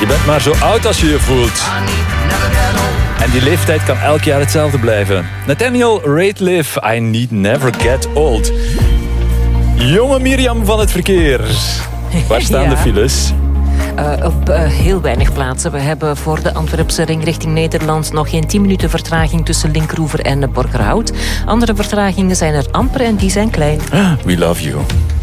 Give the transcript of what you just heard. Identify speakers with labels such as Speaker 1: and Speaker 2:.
Speaker 1: bent maar zo oud als je je voelt. En die leeftijd kan elk jaar hetzelfde blijven. Nathaniel Rateliff, I Need Never Get Old. Jonge Mirjam van het verkeer. Waar staan de files?
Speaker 2: Op heel weinig plaatsen. We hebben voor de Antwerpse ring richting Nederland nog geen 10 minuten vertraging tussen Linkeroever en Borgerhout. Andere vertragingen zijn er amper en die zijn klein.
Speaker 1: We love you.